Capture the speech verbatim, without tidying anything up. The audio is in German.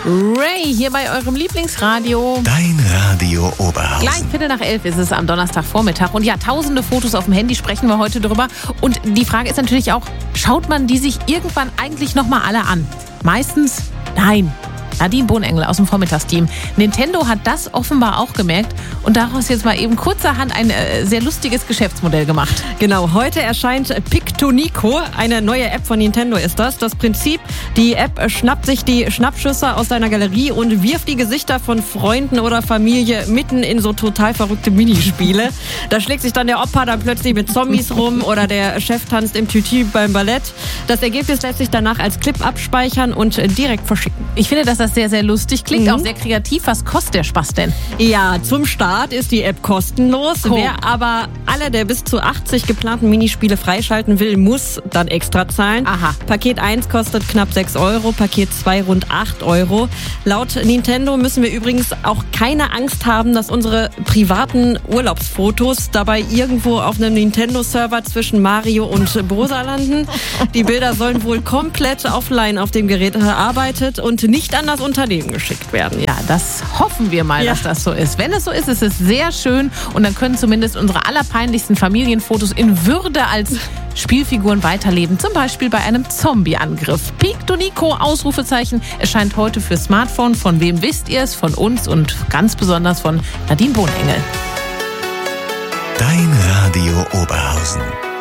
Ray hier bei eurem Lieblingsradio. Dein Radio Oberhausen. Gleich Viertel nach elf ist es am Donnerstagvormittag. Und ja, tausende Fotos auf dem Handy, sprechen wir heute drüber. Und die Frage ist natürlich auch, schaut man die sich irgendwann eigentlich nochmal alle an? Meistens nein. Nadine Bohnengel aus dem Vormittagsteam. Nintendo hat das offenbar auch gemerkt und daraus jetzt mal eben kurzerhand ein äh, sehr lustiges Geschäftsmodell gemacht. Genau, heute erscheint Pictonico, eine neue App von Nintendo ist das. Das Prinzip, die App schnappt sich die Schnappschüsse aus deiner Galerie und wirft die Gesichter von Freunden oder Familie mitten in so total verrückte Minispiele. Da schlägt sich dann der Opa dann plötzlich mit Zombies rum oder der Chef tanzt im Tütü beim Ballett. Das Ergebnis lässt sich danach als Clip abspeichern und direkt verschicken. Ich finde, dass das sehr, sehr lustig klingt, mhm. auch sehr kreativ. Was kostet der Spaß denn? Ja, zum Start ist die App kostenlos. Cool. Wer aber alle der bis zu achtzig geplanten Minispiele freischalten will, muss dann extra zahlen. Aha. Paket eins kostet knapp sechs Euro, Paket zwei rund acht Euro. Laut Nintendo müssen wir übrigens auch keine Angst haben, dass unsere privaten Urlaubsfotos dabei irgendwo auf einem Nintendo-Server zwischen Mario und Bosa landen. Die Bilder sollen wohl komplett offline auf dem Gerät erarbeitet und nicht an das Unternehmen geschickt werden. Ja, das hoffen wir mal, ja. dass das so ist. Wenn es so ist, ist es sehr schön und dann können zumindest unsere allerpeinlichsten Familienfotos in Würde als Spielfiguren weiterleben. Zum Beispiel bei einem Zombie-Angriff. Pictonico, Ausrufezeichen, erscheint heute für Smartphone. Von wem wisst ihr es? Von uns und ganz besonders von Nadine Bohnengel. Dein Radio Oberhausen.